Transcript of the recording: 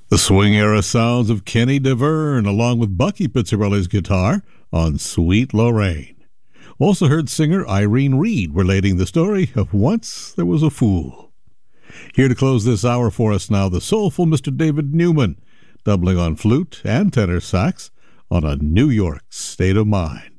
The swing era sounds of Kenny DeVerne along with Bucky Pizzarelli's guitar on Sweet Lorraine. Also heard singer Irene Reed relating the story of Once There Was a Fool. Here to close this hour for us now, the soulful Mr. David Newman, doubling on flute and tenor sax on A New York State of Mind.